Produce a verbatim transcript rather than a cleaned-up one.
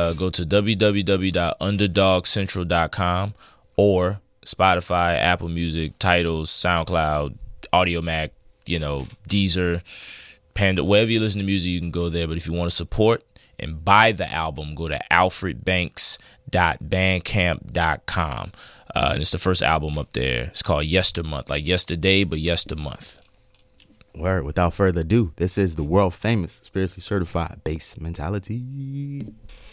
uh, go to w w w dot underdog central dot com or Spotify, Apple Music, Titles, SoundCloud, AudioMac, you know, Deezer, Panda, wherever you listen to music, you can go there. But if you want to support and buy the album, go to alfred banks dot bandcamp dot com. Uh, and it's the first album up there. It's called Yestermonth, like yesterday, but yestermonth. Word. Without further ado, this is the world famous, spiritually certified Bass Mentality.